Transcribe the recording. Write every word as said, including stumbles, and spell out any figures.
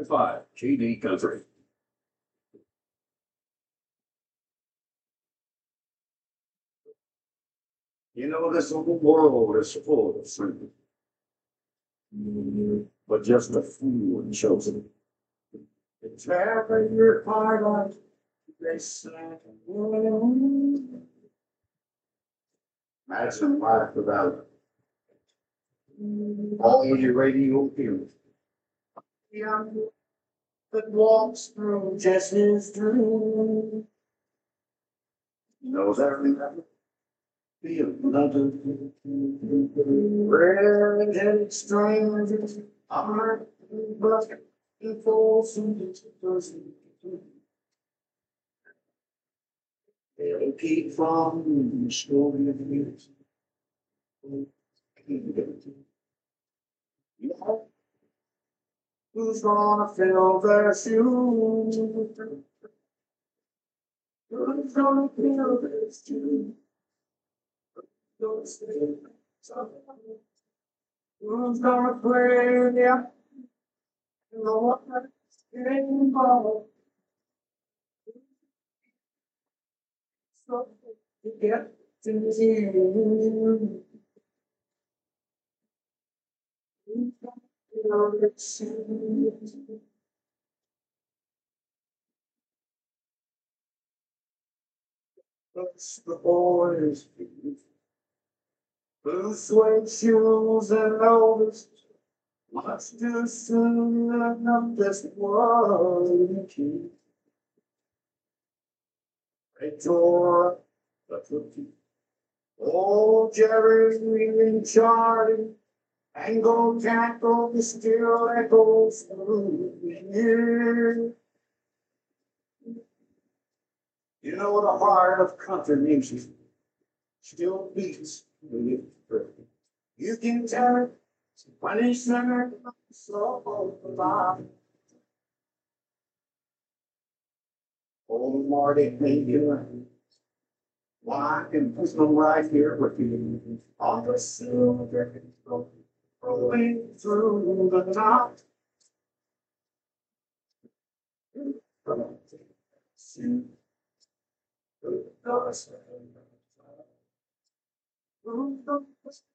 Five, G D Country. You know, this whole world is full of sin, but just a fool chosen. It's every your heart on they say. Imagine life without all your radio hears. Yeah, that walks through just his dream. Knows every feel another rare and strange. I'm hurt, but it falls into person. They'll keep from story of years. Who's gonna fill their shoes? Who's gonna fill their shoes? Who's gonna play the rainbow? So you get to you. Who's gonna fill their shoes? It's the boys. Blue suede shoes and Elvis. Much too soon, and I'm just one key. They tore up the cookie. Oh, Jerry and Charlie, and go tackle the still echoes through the years. You know the heart of country music still beats when you you can tell it when it's never so alive. Old Marty Finger, why can put them right here with you on the silver rolling through the night. Who knows? Who knows?